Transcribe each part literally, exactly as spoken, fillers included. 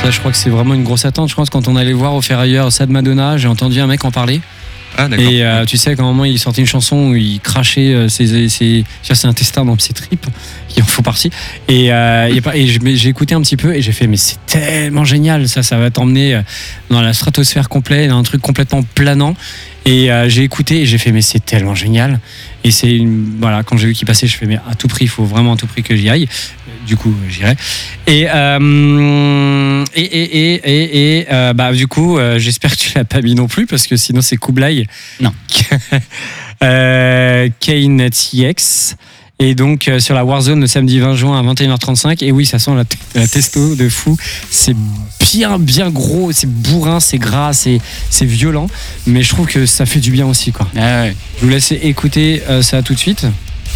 Ça, je crois que c'est vraiment une grosse attente. Je pense que quand on allait voir au Ferrailleur Sad Madonna, j'ai entendu un mec en parler. Ah, d'accord. Et euh, tu sais, qu'à un moment, il sortait une chanson où il crachait euh, ses, ses, ses intestins dans ses tripes, qui en font partie. Et, euh, et j'ai écouté un petit peu et j'ai fait, mais c'est tellement génial, ça, ça va t'emmener dans la stratosphère complète, dans un truc complètement planant. Et euh, j'ai écouté et j'ai fait, mais c'est tellement génial. Et c'est une, voilà, quand j'ai vu qu'il passait, je fais, mais à tout prix, il faut vraiment à tout prix que j'y aille. Du coup, j'irai. Et, euh, et, et, et, et, et euh, bah, du coup, euh, j'espère que tu l'as pas mis non plus, parce que sinon, c'est Kublai. Non. euh, Kane T X. Et donc, euh, sur la Warzone, le samedi vingt juin à vingt et une heures trente-cinq. Et oui, ça sent la, la testo de fou. C'est bien, bien gros, c'est bourrin, c'est gras, c'est, c'est violent. Mais je trouve que ça fait du bien aussi, quoi. Ah ouais. Je vous laisse écouter euh, ça tout de suite.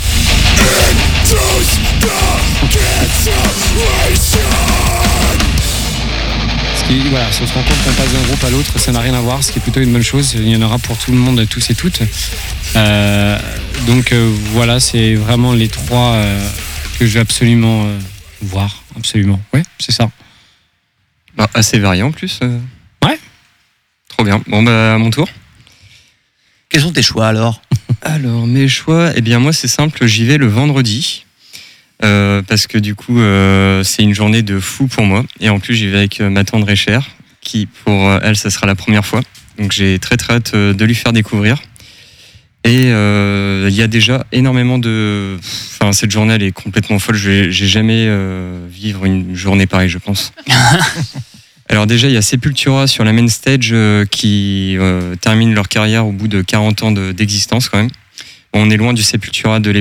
Ce qui, voilà, si on se rend compte qu'on passe d'un groupe à l'autre, ça n'a rien à voir, ce qui est plutôt une bonne chose. Il y en aura pour tout le monde, tous et toutes. Euh, donc euh, voilà, c'est vraiment les trois euh, que je vais absolument euh, voir, absolument. Ouais, c'est ça. Bah, assez varié en plus. Euh... Ouais. Trop bien. Bon, bah, à mon tour. Quels sont tes choix alors ? Alors, mes choix, eh bien, moi, c'est simple, j'y vais le vendredi. Euh, parce que du coup, euh, c'est une journée de fou pour moi. Et en plus, j'y vais avec euh, ma tendre et chère, qui, pour euh, elle, ça sera la première fois. Donc, j'ai très, très hâte euh, de lui faire découvrir. Et il euh, y a déjà énormément de... Enfin, cette journée, elle est complètement folle. Je vais, j'ai jamais euh, vivre une journée pareille, je pense. Alors déjà, il y a Sepultura sur la main stage euh, qui euh, termine leur carrière au bout de quarante ans de, d'existence quand même. Bon, on est loin du Sepultura de l'époque